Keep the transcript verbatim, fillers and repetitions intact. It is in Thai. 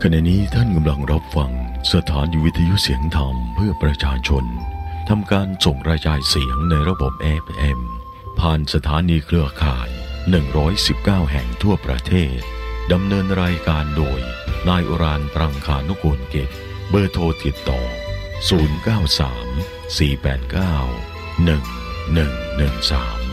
ขณะนี้ท่านกำลังรับฟังสถานีวิทยุเสียงธรรมเพื่อประชาชนทำการส่งกระจายเสียงในระบบ เอ เอฟ เอ็ม ผ่านสถานีเครือข่ายหนึ่งร้อยสิบเก้าแห่งทั่วประเทศดำเนินรายการโดยนายอุรานปรังคานุกูลเกตเบอร์โทรติดต่อศูนย์ เก้า สาม สี่ แปด เก้า หนึ่ง หนึ่ง หนึ่ง สาม